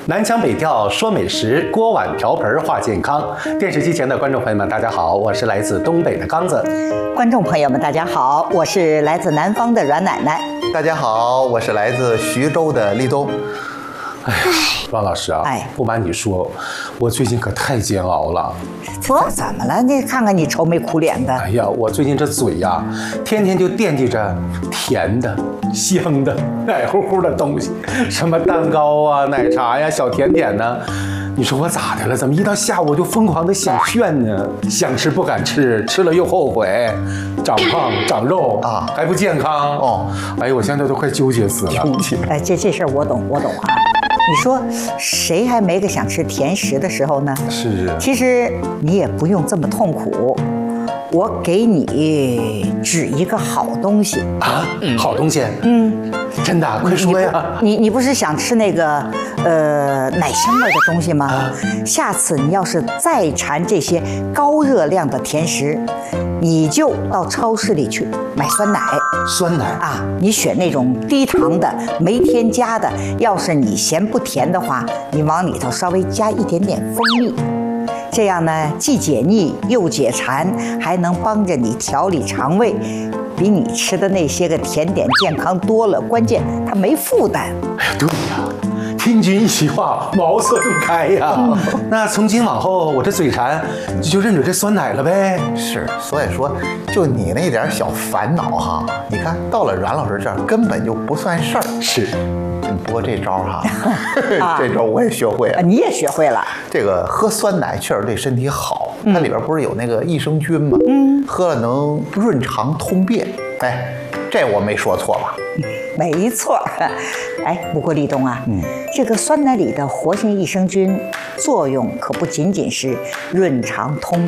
南腔北调说美食，锅碗瓢盆话健康。电视机前的观众朋友们，大家好，我是来自东北的刚子。 观众朋友们，大家好，我是来自南方的阮奶奶。 大家好，我是来自徐州的立冬。 王老师啊，不瞒你说，我最近可太煎熬了。 怎么了？你看看你愁眉苦脸的。 哎呀，我最近这嘴呀，天天就惦记着甜的、香的、奶乎乎的东西，什么蛋糕啊、奶茶呀、小甜点呢。你说我咋的了？怎么一到下午就疯狂的想炫呢？想吃不敢吃，吃了又后悔，长胖长肉啊，还不健康哦。哎呦，我现在都快纠结死了。 哎，这事儿我懂啊。你说谁还没个想吃甜食的时候呢？ 是。 其实你也不用这么痛苦，我给你指一个好东西啊。好东西？真的？快说呀！ 你不是想吃那个奶香味的东西吗？下次你要是再馋这些高热量的甜食，你就到超市里去买酸奶。 酸奶啊，你选那种低糖的、没添加的。要是你嫌不甜的话，你往里头稍微加一点点蜂蜜，这样呢既解腻又解馋，还能帮着你调理肠胃，比你吃的那些个甜点健康多了。关键它没负担。 哎呀，对呀，听君一席话，茅塞顿开呀。那从今往后，我这嘴馋就认准这酸奶了呗。 是，所以说，就你那点小烦恼哈，你看到了阮老师这儿根本就不算事儿。 是。 不过这招哈，这招我也学会了。 你也学会了。 这个喝酸奶确实对身体好，它里边不是有那个益生菌吗？喝了能润肠通便。哎，这我没说错吧？ 没错。哎，不过立冬啊，这个酸奶里的活性益生菌作用可不仅仅是润肠通